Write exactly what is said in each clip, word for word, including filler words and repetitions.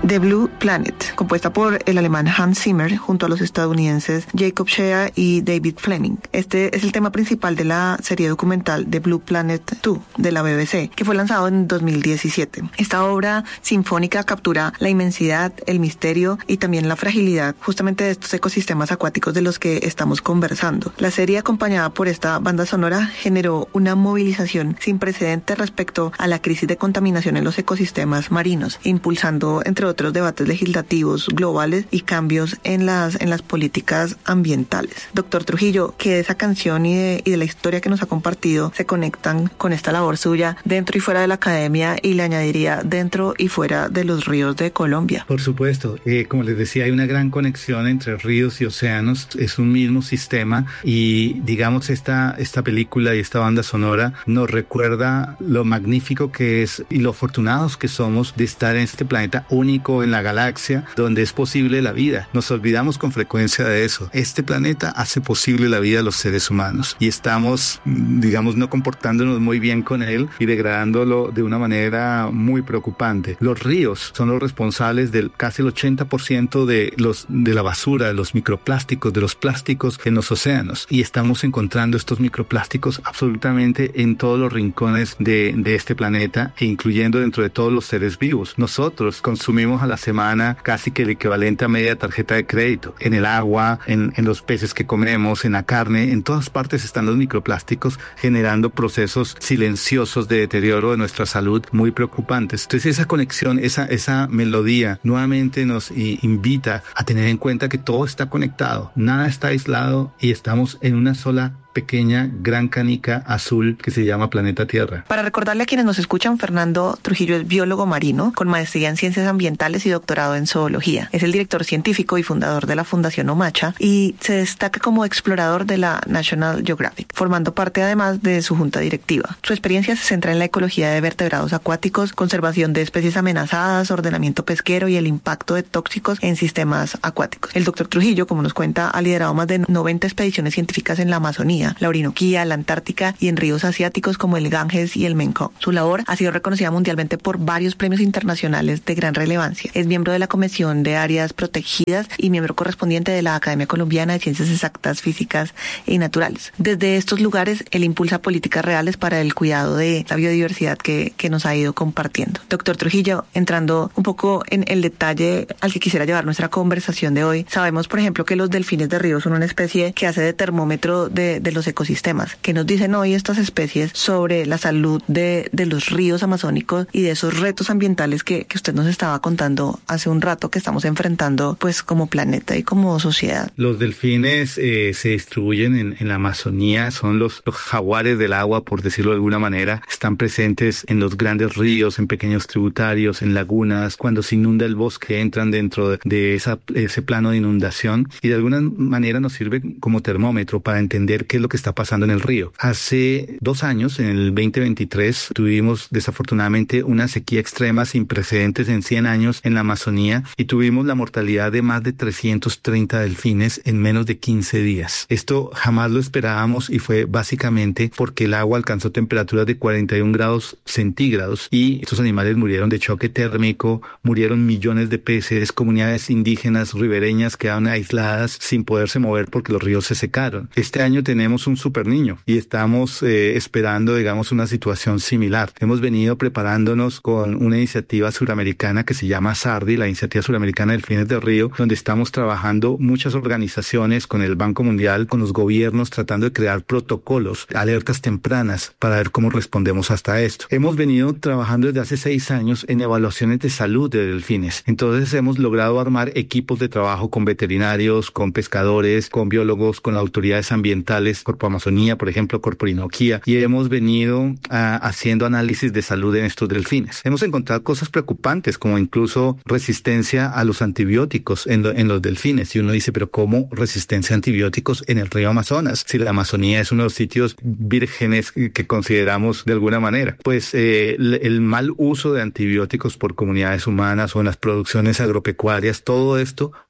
The Blue Planet, compuesta por el alemán Hans Zimmer junto a los estadounidenses Jacob Shea y David Fleming. Este es el tema principal de la serie documental The Blue Planet dos de la B B C, que fue lanzado en dos mil diecisiete. Esta obra sinfónica captura la inmensidad, el misterio y también la fragilidad justamente de estos ecosistemas acuáticos de los que estamos conversando. La serie, acompañada por esta banda sonora, generó una movilización sin precedentes respecto a la crisis de contaminación en los ecosistemas marinos, impulsando entre otros debates legislativos globales y cambios en las, en las políticas ambientales. Doctor Trujillo, que de esa canción y de, y de la historia que nos ha compartido se conectan con esta labor suya dentro y fuera de la academia, y le añadiría dentro y fuera de los ríos de Colombia. Por supuesto, eh, como les decía, hay una gran conexión entre ríos y océanos, es un mismo sistema, y digamos esta, esta película y esta banda sonora nos recuerda lo magnífico que es y lo afortunados que somos de estar en este planeta único en la galaxia donde es posible la vida. Nos olvidamos con frecuencia de eso. Este planeta hace posible la vida de los seres humanos y estamos, digamos, no comportándonos muy bien con él y degradándolo de una manera muy preocupante. Los ríos son los responsables del casi el ochenta por ciento de los de la basura, de los microplásticos, de los plásticos en los océanos, y estamos encontrando estos microplásticos absolutamente en todos los rincones de, de este planeta, e incluyendo dentro de todos los seres vivos. Nosotros consumimos a la semana casi que el equivalente a media tarjeta de crédito. En el agua, en, en los peces que comemos, en la carne, en todas partes están los microplásticos generando procesos silenciosos de deterioro de nuestra salud muy preocupantes. Entonces esa conexión, esa, esa melodía nuevamente nos i- invita a tener en cuenta que todo está conectado, nada está aislado y estamos en una sola pequeña gran canica azul que se llama planeta Tierra. Para recordarle a quienes nos escuchan, Fernando Trujillo es biólogo marino con maestría en ciencias ambientales y doctorado en zoología. Es el director científico y fundador de la Fundación Omacha y se destaca como explorador de la National Geographic, formando parte además de su junta directiva. Su experiencia se centra en la ecología de vertebrados acuáticos, conservación de especies amenazadas, ordenamiento pesquero y el impacto de tóxicos en sistemas acuáticos. El doctor Trujillo, como nos cuenta, ha liderado más de noventa expediciones científicas en la Amazonía, la Orinoquía, la Antártica y en ríos asiáticos como el Ganges y el Mekong. Su labor ha sido reconocida mundialmente por varios premios internacionales de gran relevancia. Es miembro de la Comisión de Áreas Protegidas y miembro correspondiente de la Academia Colombiana de Ciencias Exactas, Físicas y Naturales. Desde estos lugares, él impulsa políticas reales para el cuidado de la biodiversidad que, que nos ha ido compartiendo. Doctor Trujillo, entrando un poco en el detalle al que quisiera llevar nuestra conversación de hoy, sabemos, por ejemplo, que los delfines de río son una especie que hace de termómetro de, de los ecosistemas. ¿Qué nos dicen hoy estas especies sobre la salud de, de los ríos amazónicos y de esos retos ambientales que, que usted nos estaba contando hace un rato que estamos enfrentando pues como planeta y como sociedad? Los delfines eh, se distribuyen en, en la Amazonía, son los, los jaguares del agua, por decirlo de alguna manera. Están presentes en los grandes ríos, en pequeños tributarios, en lagunas. Cuando se inunda el bosque entran dentro de, de esa, ese plano de inundación y de alguna manera nos sirve como termómetro para entender qué es lo que está pasando en el río. Hace dos años, en el veinte veintitrés, tuvimos desafortunadamente una sequía extrema sin precedentes en cien años en la Amazonía y tuvimos la mortalidad de más de trescientos treinta delfines en menos de quince días. Esto jamás lo esperábamos y fue básicamente porque el agua alcanzó temperaturas de cuarenta y un grados centígrados y estos animales murieron de choque térmico, murieron millones de peces, comunidades indígenas ribereñas quedaron aisladas sin poderse mover porque los ríos se secaron. Este año tenemos un super niño y estamos eh, esperando, digamos, una situación similar. Hemos venido preparándonos con una iniciativa suramericana que se llama SARDI, la Iniciativa Suramericana de Delfines de Río, donde estamos trabajando muchas organizaciones con el Banco Mundial, con los gobiernos, tratando de crear protocolos, alertas tempranas para ver cómo respondemos hasta esto. Hemos venido trabajando desde hace seis años en evaluaciones de salud de delfines. Entonces hemos logrado armar equipos de trabajo con veterinarios, con pescadores, con biólogos, con autoridades ambientales, Corpo Amazonía, por ejemplo, Corpo Orinoquía, y hemos venido uh, haciendo análisis de salud en estos delfines. Hemos encontrado cosas preocupantes, como incluso resistencia a los antibióticos en, lo, en los delfines. Y uno dice, pero ¿cómo resistencia a antibióticos en el río Amazonas? Si la Amazonía es uno de los sitios vírgenes que consideramos de alguna manera. Pues eh, el mal uso de antibióticos por comunidades humanas o en las producciones agropecuarias, todo esto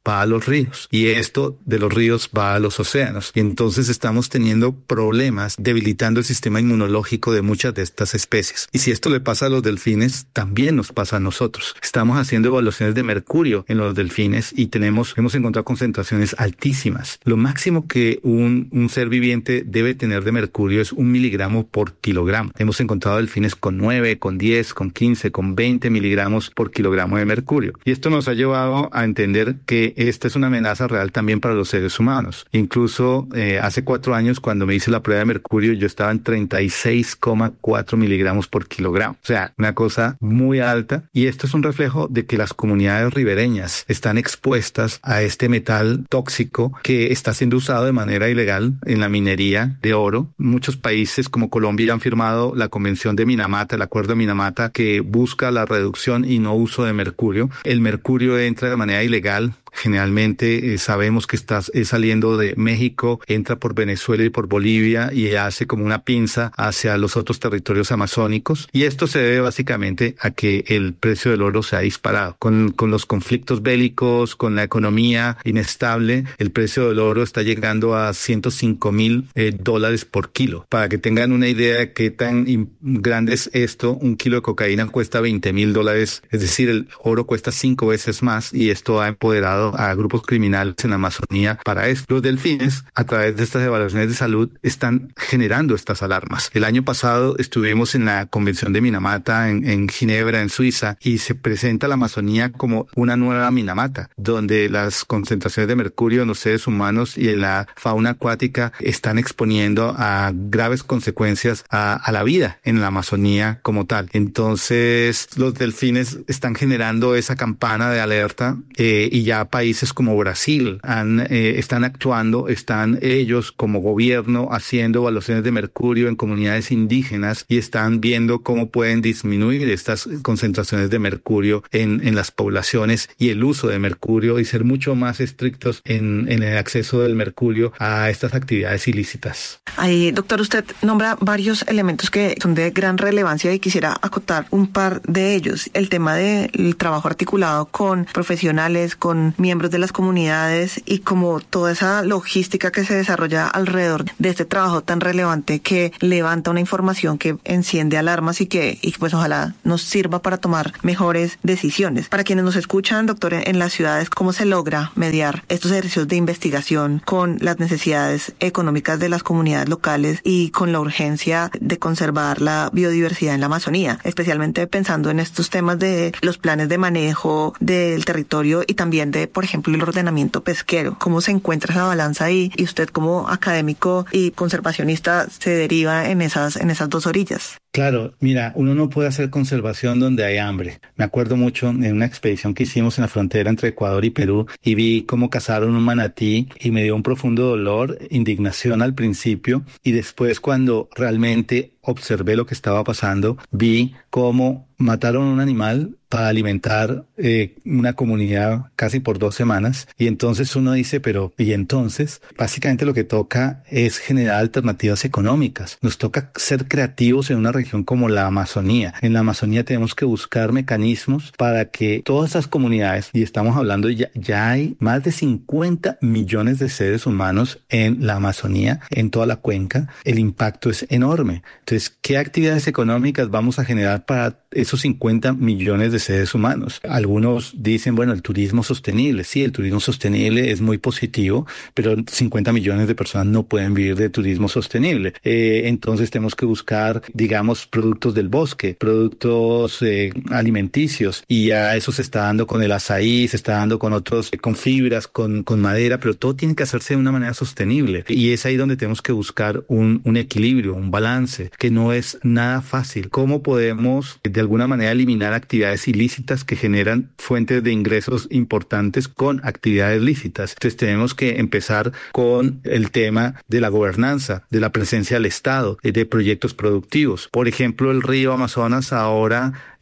va a los ríos y esto de los ríos va a los océanos. Y entonces estamos teniendo problemas debilitando el sistema inmunológico de muchas de estas especies. Y si esto le pasa a los delfines, también nos pasa a nosotros. Estamos haciendo evaluaciones de mercurio en los delfines y tenemos, hemos encontrado concentraciones altísimas. Lo máximo que un, un ser viviente debe tener de mercurio es un miligramo por kilogramo. Hemos encontrado delfines con nueve, con diez, con quince, con veinte miligramos por kilogramo de mercurio. Y esto nos ha llevado a entender que esta es una amenaza real también para los seres humanos. Incluso eh, hace cuatro años cuando me hice la prueba de mercurio yo estaba en treinta y seis coma cuatro miligramos por kilogramo. O sea, una cosa muy alta. Y esto es un reflejo de que las comunidades ribereñas están expuestas a este metal tóxico que está siendo usado de manera ilegal en la minería de oro. Muchos países como Colombia ya han firmado la Convención de Minamata, el Acuerdo de Minamata, que busca la reducción y no uso de mercurio. El mercurio entra de manera ilegal. Generalmente eh, sabemos que está eh, saliendo de México, entra por Venezuela y por Bolivia y hace como una pinza hacia los otros territorios amazónicos. Y esto se debe básicamente a que el precio del oro se ha disparado. Con, con los conflictos bélicos, con la economía inestable, el precio del oro está llegando a ciento cinco mil eh, dólares por kilo. Para que tengan una idea de qué tan grande es esto, un kilo de cocaína cuesta veinte mil dólares. Es decir, el oro cuesta cinco veces más y esto ha empoderado a grupos criminales en la Amazonía para esto. Los delfines, a través de estas evaluaciones de salud, están generando estas alarmas. El año pasado estuvimos en la Convención de Minamata en, en Ginebra, en Suiza, y se presenta la Amazonía como una nueva Minamata, donde las concentraciones de mercurio en los seres humanos y en la fauna acuática están exponiendo a graves consecuencias a, a la vida en la Amazonía como tal. Entonces, los delfines están generando esa campana de alerta eh, y ya países como Brasil han, eh, están actuando, están ellos como gobierno haciendo evaluaciones de mercurio en comunidades indígenas y están viendo cómo pueden disminuir estas concentraciones de mercurio en, en las poblaciones y el uso de mercurio y ser mucho más estrictos en, en el acceso del mercurio a estas actividades ilícitas. Ahí, doctor, usted nombra varios elementos que son de gran relevancia y quisiera acotar un par de ellos. El tema del trabajo articulado con profesionales, con miembros de las comunidades y como toda esa logística que se desarrolla alrededor de este trabajo tan relevante que levanta una información que enciende alarmas y que y pues ojalá nos sirva para tomar mejores decisiones. Para quienes nos escuchan, doctor, en las ciudades, ¿cómo se logra mediar estos ejercicios de investigación con las necesidades económicas de las comunidades locales y con la urgencia de conservar la biodiversidad en la Amazonía? Especialmente pensando en estos temas de los planes de manejo del territorio y también de, por ejemplo, el ordenamiento pesquero. ¿Cómo se encuentra esa balanza ahí? Y usted como académico y conservacionista se deriva en esas, en esas dos orillas. Claro, mira, uno no puede hacer conservación donde hay hambre. Me acuerdo mucho en una expedición que hicimos en la frontera entre Ecuador y Perú y vi cómo cazaron un manatí y me dio un profundo dolor, indignación al principio y después cuando realmente observé lo que estaba pasando, vi cómo mataron un animal para alimentar eh, una comunidad casi por dos semanas y entonces uno dice, pero ¿y entonces? Básicamente lo que toca es generar alternativas económicas. Nos toca ser creativos en una región como la Amazonía. En la Amazonía tenemos que buscar mecanismos para que todas esas comunidades, y estamos hablando ya, ya hay más de cincuenta millones de seres humanos en la Amazonía, en toda la cuenca, el impacto es enorme. Entonces, ¿qué actividades económicas vamos a generar para esos cincuenta millones de seres humanos? Algunos dicen, bueno, el turismo sostenible. Sí, el turismo sostenible es muy positivo, pero cincuenta millones de personas no pueden vivir de turismo sostenible. Eh, entonces tenemos que buscar, digamos, productos del bosque, productos eh, alimenticios, y ya eso se está dando con el azaí, se está dando con otros, eh, con fibras, con, con madera, pero todo tiene que hacerse de una manera sostenible. Y es ahí donde tenemos que buscar un, un equilibrio, un balance, que no es nada fácil. ¿Cómo podemos de alguna manera eliminar actividades ilícitas que generan fuentes de ingresos importantes con actividades lícitas? Entonces tenemos que empezar con el tema de la gobernanza, de la presencia del Estado, de proyectos productivos. Por ejemplo, el río Amazonas ahora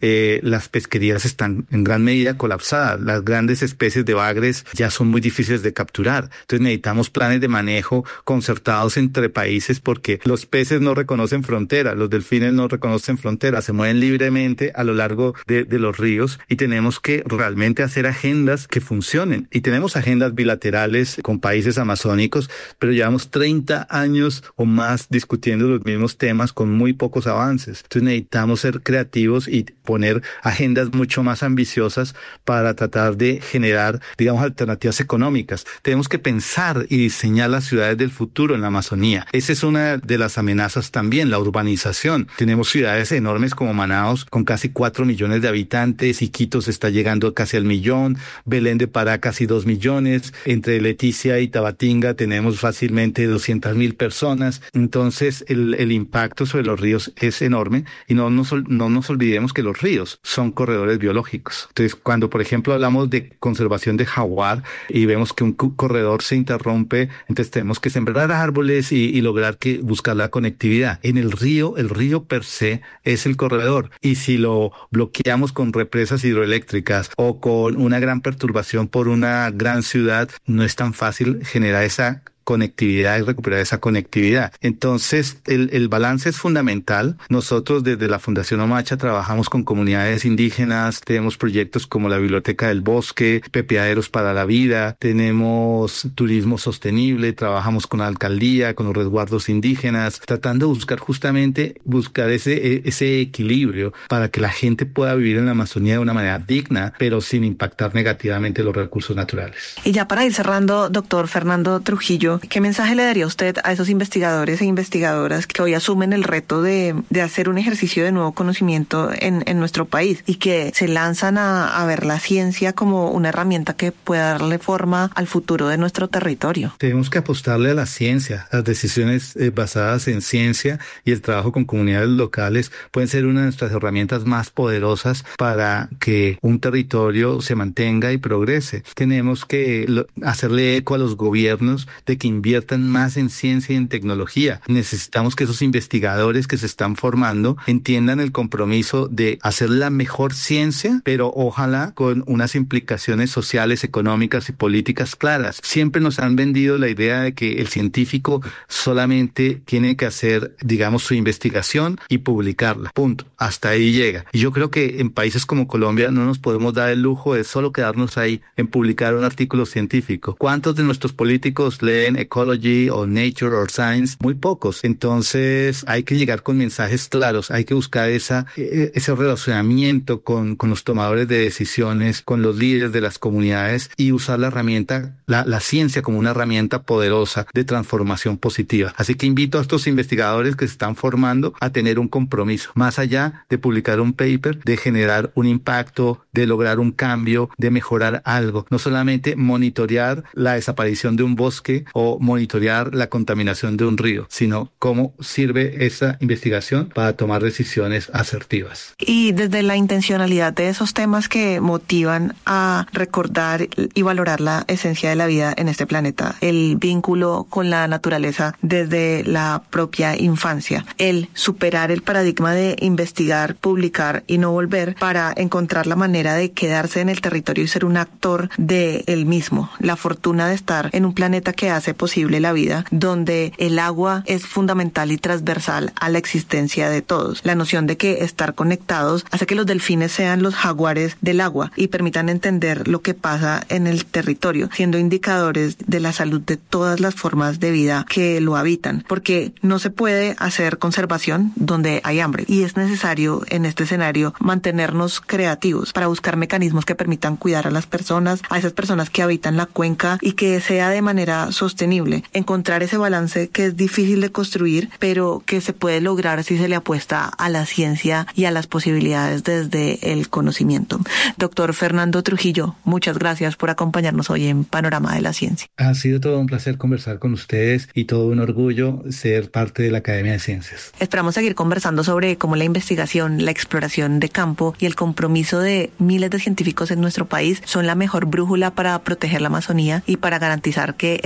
eh, las pesquerías están en gran medida colapsadas. Las grandes especies de bagres ya son muy difíciles de capturar. Entonces necesitamos planes de manejo concertados entre países porque los peces no reconocen fronteras, los delfines no reconocen fronteras, se mueven libremente a lo largo de, de los ríos y tenemos que realmente hacer agendas que funcionen. Y tenemos agendas bilaterales con países amazónicos, pero llevamos treinta años o más discutiendo los mismos temas con muy pocos avances. Entonces necesitamos ser creativos y poner agendas mucho más ambiciosas para tratar de generar, digamos, alternativas económicas. Tenemos que pensar y diseñar las ciudades del futuro en la Amazonía. Esa es una de las amenazas también, la urbanización. Tenemos ciudades enormes como Manaos, con casi cuatro millones de habitantes, Iquitos está llegando casi al millón, Belén de Pará casi dos millones, entre Leticia y Tabatinga tenemos fácilmente doscientas mil personas. Entonces el, el impacto sobre los ríos es enorme y no nos, no nos olvidemos que los ríos son corredores biológicos. Entonces cuando por ejemplo hablamos de conservación de jaguar y vemos que un corredor se interrumpe, entonces tenemos que sembrar árboles y, y lograr que buscar la conectividad. En el río, el río per se es el corredor y si lo bloqueamos con represas hidroeléctricas o con una gran perturbación por una gran ciudad, no es tan fácil generar esa conectividad y recuperar esa conectividad. Entonces, el, el balance es fundamental. Nosotros desde la Fundación Omacha trabajamos con comunidades indígenas, tenemos proyectos como la Biblioteca del Bosque, Pepeaderos para la Vida, tenemos turismo sostenible, trabajamos con la alcaldía, con los resguardos indígenas, tratando de buscar justamente, buscar ese, ese equilibrio para que la gente pueda vivir en la Amazonía de una manera digna, pero sin impactar negativamente los recursos naturales. Y ya para ir cerrando, doctor Fernando Trujillo, ¿qué mensaje le daría usted a esos investigadores e investigadoras que hoy asumen el reto de, de hacer un ejercicio de nuevo conocimiento en, en nuestro país y que se lanzan a, a ver la ciencia como una herramienta que pueda darle forma al futuro de nuestro territorio? Tenemos que apostarle a la ciencia. Las decisiones eh, basadas en ciencia y el trabajo con comunidades locales pueden ser una de nuestras herramientas más poderosas para que un territorio se mantenga y progrese. Tenemos que lo, hacerle eco a los gobiernos de que inviertan más en ciencia y en tecnología. Necesitamos que esos investigadores que se están formando entiendan el compromiso de hacer la mejor ciencia, pero ojalá con unas implicaciones sociales, económicas y políticas claras. Siempre nos han vendido la idea de que el científico solamente tiene que hacer, digamos, su investigación y publicarla. Punto. Hasta ahí llega. Y yo creo que en países como Colombia no nos podemos dar el lujo de solo quedarnos ahí en publicar un artículo científico. ¿Cuántos de nuestros políticos leen Ecology o Nature o Science? Muy pocos. Entonces hay que llegar con mensajes claros, hay que buscar esa, ese relacionamiento con, con los tomadores de decisiones, con los líderes de las comunidades y usar la herramienta, la, la ciencia como una herramienta poderosa de transformación positiva. Así que invito a estos investigadores que se están formando a tener un compromiso, más allá de publicar un paper, de generar un impacto, de lograr un cambio, de mejorar algo. No solamente monitorear la desaparición de un bosque o monitorear la contaminación de un río, sino cómo sirve esa investigación para tomar decisiones asertivas. Y desde la intencionalidad de esos temas que motivan a recordar y valorar la esencia de la vida en este planeta, el vínculo con la naturaleza desde la propia infancia, el superar el paradigma de investigar, publicar y no volver para encontrar la manera de quedarse en el territorio y ser un actor de él mismo, la fortuna de estar en un planeta que hace posible la vida, donde el agua es fundamental y transversal a la existencia de todos. La noción de que estar conectados hace que los delfines sean los jaguares del agua y permitan entender lo que pasa en el territorio, siendo indicadores de la salud de todas las formas de vida que lo habitan, porque no se puede hacer conservación donde hay hambre y es necesario en este escenario mantenernos creativos para buscar mecanismos que permitan cuidar a las personas, a esas personas que habitan la cuenca y que sea de manera sostenible, encontrar ese balance que es difícil de construir, pero que se puede lograr si se le apuesta a la ciencia y a las posibilidades desde el conocimiento. Doctor Fernando Trujillo, muchas gracias por acompañarnos hoy en Panorama de la Ciencia. Ha sido todo un placer conversar con ustedes y todo un orgullo ser parte de la Academia de Ciencias. Esperamos seguir conversando sobre cómo la investigación, la exploración de campo y el compromiso de miles de científicos en nuestro país son la mejor brújula para proteger la Amazonía y para garantizar que este legado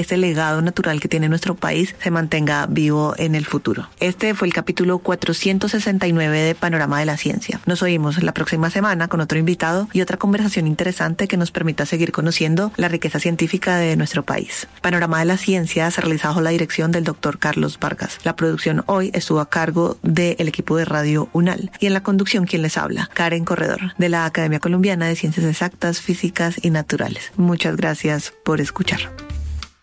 legado natural que tiene nuestro país se mantenga vivo en el futuro. Este fue el capítulo cuatrocientos sesenta y nueve de Panorama de la Ciencia. Nos oímos la próxima semana con otro invitado y otra conversación interesante que nos permita seguir conociendo la riqueza científica de nuestro país. Panorama de la Ciencia se realiza bajo la dirección del doctor Carlos Vargas. La producción hoy estuvo a cargo del equipo de Radio UNAL y en la conducción quien les habla, Karen Corredor, de la Academia Colombiana de Ciencias Exactas, Físicas y Naturales. Muchas gracias por escuchar.